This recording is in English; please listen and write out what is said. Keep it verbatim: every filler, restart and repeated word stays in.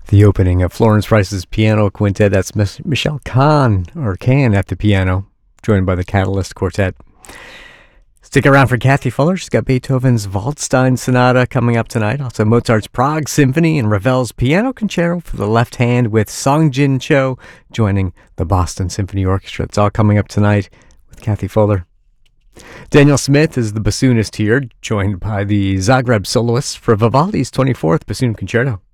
The opening of Florence Price's Piano Quintet, that's Miss Michelle Kahn, or Kahn at the piano, joined by the Catalyst Quartet. Stick around for Kathy Fuller. She's got Beethoven's Waldstein Sonata coming up tonight. Also Mozart's Prague Symphony and Ravel's Piano Concerto for the left hand with Song Jin Cho joining the Boston Symphony Orchestra. It's all coming up tonight with Kathy Fuller. Daniel Smith is the bassoonist here, joined by the Zagreb soloists for Vivaldi's twenty-fourth Bassoon Concerto.